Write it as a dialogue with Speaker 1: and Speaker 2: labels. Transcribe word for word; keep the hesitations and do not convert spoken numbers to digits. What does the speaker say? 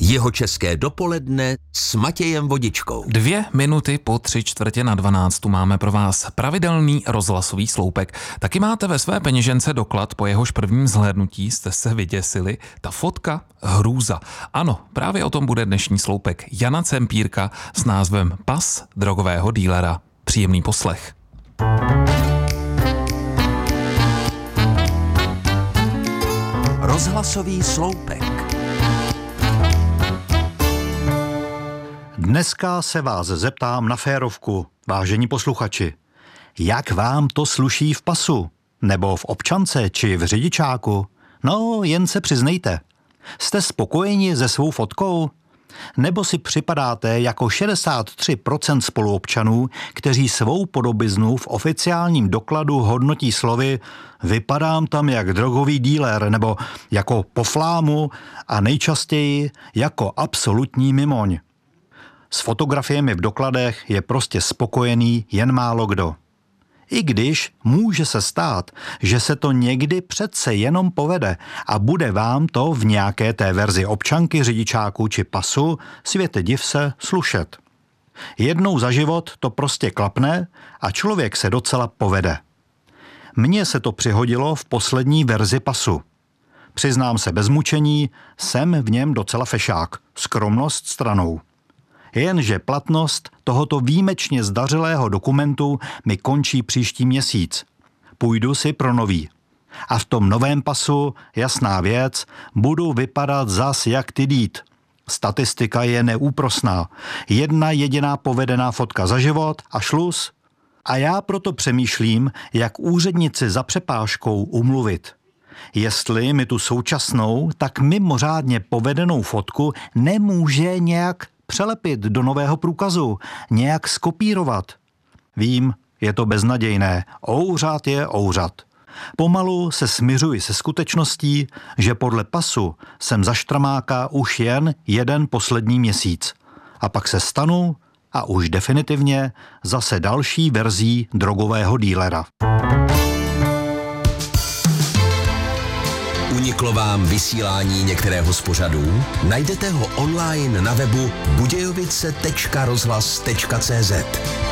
Speaker 1: Jihočeské dopoledne s Matějem Vodičkou.
Speaker 2: Dvě minuty po tři čtvrtě na dvanáct tu máme pro vás pravidelný rozhlasový sloupek. Taky máte ve své peněžence doklad, po jehož prvním zhlédnutí jste se vyděsili. Ta fotka hrůza. Ano, právě o tom bude dnešní sloupek Jana Cempírka s názvem Pas drogového dílera. Příjemný poslech.
Speaker 1: Rozhlasový sloupek.
Speaker 3: Dneska se vás zeptám na férovku, vážení posluchači. Jak vám to sluší v pasu? Nebo v občance či v řidičáku? No, jen se přiznejte. Jste spokojeni se svou fotkou? Nebo si připadáte jako šedesát tři procent spoluobčanů, kteří svou podobiznu v oficiálním dokladu hodnotí slovy vypadám tam jak drogový díler nebo jako po flámu a nejčastěji jako absolutní mimoň. S fotografiemi v dokladech je prostě spokojený jen málo kdo. I když může se stát, že se to někdy přece jenom povede a bude vám to v nějaké té verzi občanky, řidičáku či pasu, světe div se, slušet. Jednou za život to prostě klapne a člověk se docela povede. Mně se to přihodilo v poslední verzi pasu. Přiznám se bez mučení, jsem v něm docela fešák, skromnost stranou. Jenže platnost tohoto výjimečně zdařilého dokumentu mi končí příští měsíc. Půjdu si pro nový. A v tom novém pasu, jasná věc, budu vypadat zas jak ty dít. Statistika je neúprosná. Jedna jediná povedená fotka za život a šluz. A já proto přemýšlím, jak úřednici za přepážkou umluvit. Jestli mi tu současnou, tak mimořádně povedenou fotku nemůže nějak přelepit do nového průkazu, nějak skopírovat. Vím, je to beznadějné, ouřad je ouřad. Pomalu se smiřuji se skutečností, že podle pasu jsem za štramáka už jen jeden poslední měsíc. A pak se stanu a už definitivně zase další verzí drogového dílera.
Speaker 1: Uniklo vám vysílání některého z pořadů? Najdete ho online na webu budějovice tečka rozhlas tečka cé zet.